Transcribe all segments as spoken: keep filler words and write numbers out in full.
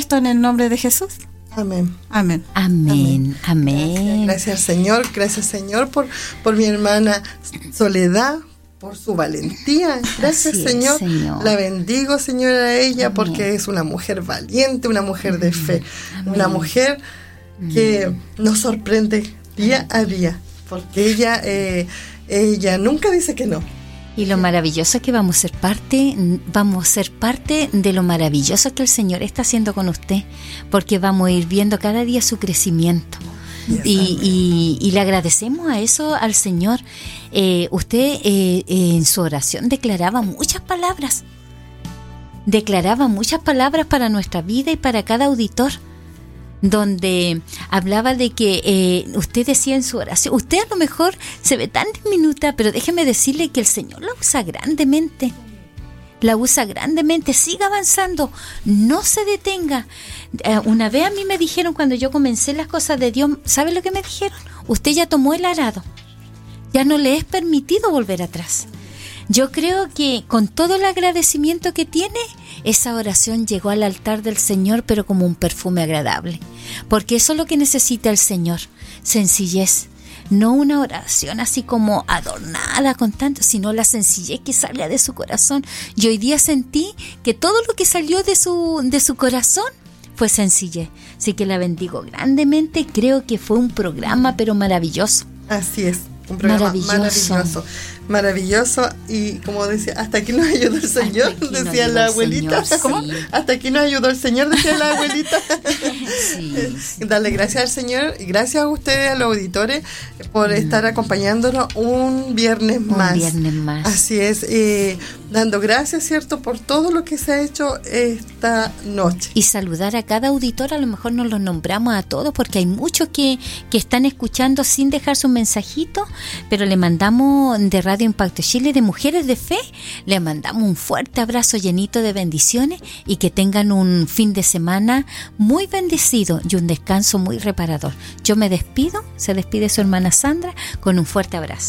esto en el nombre de Jesús. Amén. Amén. Amén. Amén. Gracias, gracias Señor, gracias Señor por, por mi hermana Soledad, por su valentía. Gracias Así es, Señor. Señor. La bendigo, Señor, a ella. Amén. Porque es una mujer valiente, una mujer de fe, Amén. Una mujer que nos sorprende día a día, porque ella, eh, ella nunca dice que no. Y lo maravilloso es que vamos a ser parte, vamos a ser parte de lo maravilloso que el Señor está haciendo con usted, porque vamos a ir viendo cada día su crecimiento. Yes, y, y, y le agradecemos a eso al Señor. Eh, usted eh, eh, en su oración declaraba muchas palabras, declaraba muchas palabras para nuestra vida y para cada auditor, donde hablaba de que eh, usted decía en su oración, usted a lo mejor se ve tan diminuta, pero déjeme decirle que el Señor la usa grandemente, la usa grandemente, siga avanzando, no se detenga. Eh, una vez a mí me dijeron, cuando yo comencé las cosas de Dios, ¿sabe lo que me dijeron? Usted ya tomó el arado, ya no le es permitido volver atrás. Yo creo que con todo el agradecimiento que tiene, esa oración llegó al altar del Señor, pero como un perfume agradable. Porque eso es lo que necesita el Señor, sencillez. No una oración así como adornada con tanto, sino la sencillez que salga de su corazón. Y hoy día sentí que todo lo que salió de su, de su corazón fue sencillez. Así que la bendigo grandemente. Creo que fue un programa, pero maravilloso. Así es. Un programa maravilloso. maravilloso, maravilloso y como decía, hasta aquí nos ayudó el Señor, decía la abuelita. Señor, ¿Cómo? Sí. Hasta aquí nos ayudó el Señor, decía la abuelita. Sí, sí. Darle gracias al Señor y gracias a ustedes, a los auditores, por mm. estar acompañándonos un viernes un más. Un viernes más. Así es, eh, dando gracias, ¿cierto?, por todo lo que se ha hecho esta noche. Y saludar a cada auditor, a lo mejor no los nombramos a todos porque hay muchos que, que están escuchando sin dejar su mensajito, pero le mandamos de Radio Impacto Chile, de Mujeres de Fe, le mandamos un fuerte abrazo llenito de bendiciones y que tengan un fin de semana muy bendecido y un descanso muy reparador. Yo me despido, se despide su hermana Sandra con un fuerte abrazo.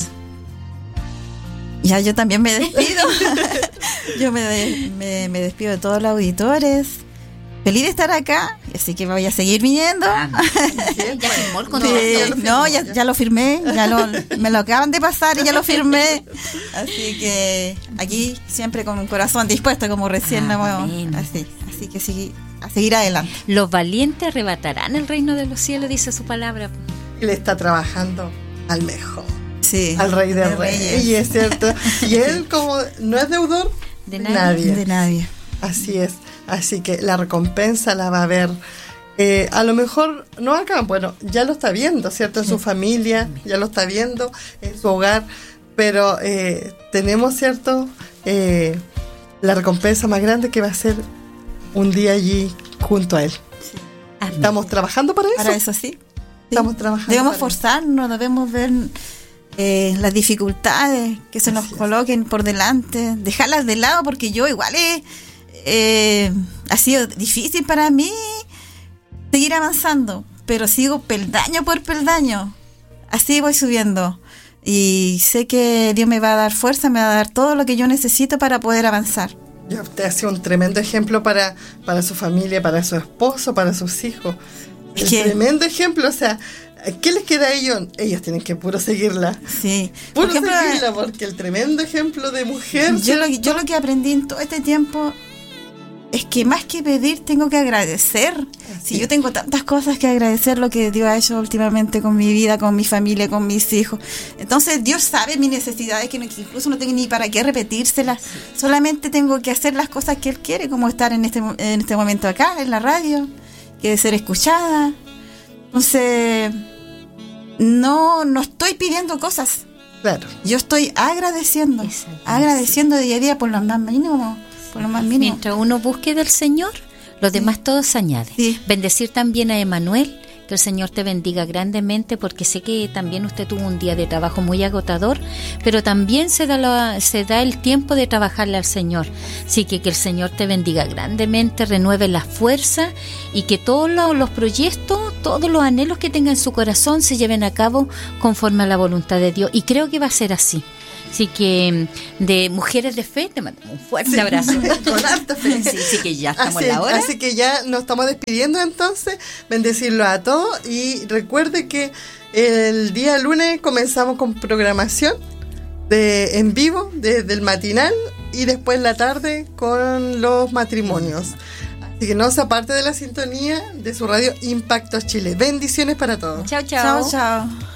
Ya, yo también me despido. Yo me, de, me, me despido de todos los auditores. Feliz de estar acá, así que voy a seguir viniendo. Ah, ya firmó el contrato. Sí, no, ya, ya lo firmé, ya lo, me lo acaban de pasar y ya lo firmé. Así que aquí siempre con un corazón dispuesto, como recién ah, lo así, así que sí, a seguir adelante. Los valientes arrebatarán el reino de los cielos, dice su palabra. Él está trabajando al mejor. Sí, al rey de reyes, y es cierto. Y él, como no es deudor de nadie, de nadie. Así es. Así que la recompensa la va a ver. Eh, a lo mejor no acá, bueno, ya lo está viendo, ¿cierto? En sí. Su familia, ya lo está viendo, en su hogar, pero eh, tenemos, ¿cierto? Eh, la recompensa más grande que va a ser un día allí junto a él. Sí. Estamos trabajando para eso. Para eso, sí. Estamos sí. trabajando. Debemos forzarnos, debemos ver eh, las dificultades que se nos Así coloquen es. por delante, dejarlas de lado, porque yo igual he... Eh, ha sido difícil para mí seguir avanzando, pero sigo peldaño por peldaño, así voy subiendo y sé que Dios me va a dar fuerza, me va a dar todo lo que yo necesito para poder avanzar. Ya usted ha sido un tremendo ejemplo para, para su familia, para su esposo, para sus hijos. Un tremendo ejemplo, o sea, ¿qué les queda a ellos? Ellos tienen que puro seguirla. Sí. Puro Por ejemplo, seguirla, porque el tremendo ejemplo de mujer. Yo lo, yo lo que aprendí en todo este tiempo es que más que pedir tengo que agradecer. Si sí, yo tengo tantas cosas que agradecer lo que Dios ha hecho últimamente con mi vida, con mi familia, con mis hijos. Entonces Dios sabe mis necesidades, que, no, que incluso no tengo ni para qué repetírselas. Sí. Solamente tengo que hacer las cosas que Él quiere, como estar en este, en este momento acá, en la radio, que de ser escuchada. Entonces no, no estoy pidiendo cosas. Claro. Yo estoy agradeciendo, agradeciendo día a día por lo más mínimo. Lo más mínimo. Mientras uno busque del Señor, los sí. demás todo se añade. Sí. Bendecir también a Emanuel, que el Señor te bendiga grandemente, porque sé que también usted tuvo un día de trabajo muy agotador, pero también se da, la, se da el tiempo de trabajarle al Señor. Así que que el Señor te bendiga grandemente, renueve la fuerza y que todos los, los proyectos, todos los anhelos que tenga en su corazón se lleven a cabo conforme a la voluntad de Dios. Y creo que va a ser así. Así que de Mujeres de Fe te mando un fuerte Sí, abrazo. con harta fe. Sí, sí, que ya estamos Así, en la hora. así que ya nos estamos despidiendo entonces, bendecirlo a todos y recuerde que el día lunes comenzamos con programación de en vivo desde el matinal y después la tarde con los matrimonios. Así que no se aparte de la sintonía de su radio Impacto Chile. Bendiciones para todos. Chao, chao. Chao, chao.